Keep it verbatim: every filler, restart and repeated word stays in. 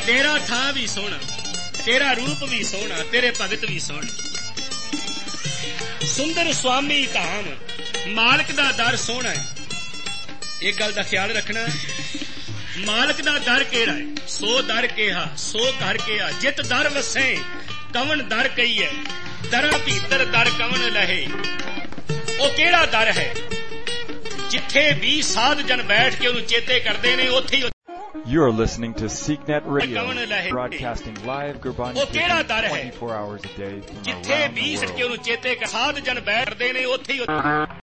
तेरा थां भी सोहना, तेरा रूप भी सोहना, तेरे भगत भी सोहने। सुंदर स्वामी धाम, मालक दा दर सोहना है। एक गल दा ख्याल रखना, मालक दा दर केड़ा है? सो दर केहा, सो घर केहा, जित दर वसे कवन दर कही है, दरा भीतर दर कवन लहे। ओ केड़ा दर है? जिथे भी साध जन बैठ के उन्हें चेते करते ने, उत्थे ही You are listening to SeekNet Radio, broadcasting live Gurbani twenty-four hours a day from around the world.